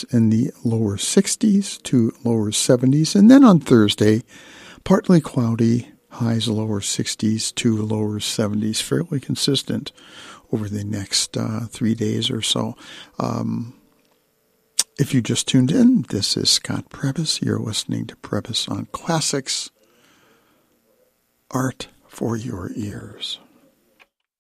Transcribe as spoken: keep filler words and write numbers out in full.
highs in the lower sixties to lower seventies. And then on Thursday, partly cloudy, highs lower sixties to lower seventies, fairly consistent over the next uh, three days or so. Um, if you just tuned in, this is Scott Prebys. You're listening to Prebys on Classics, Art for Your Ears.